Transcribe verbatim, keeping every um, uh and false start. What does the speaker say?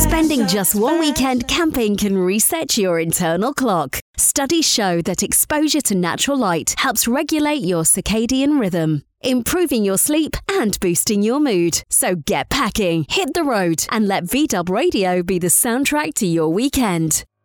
Spending just one weekend camping can reset your internal clock. Studies show that exposure to natural light helps regulate your circadian rhythm, improving your sleep and boosting your mood. So get packing, hit the road, and let V-Dub Radio be the soundtrack to your weekend.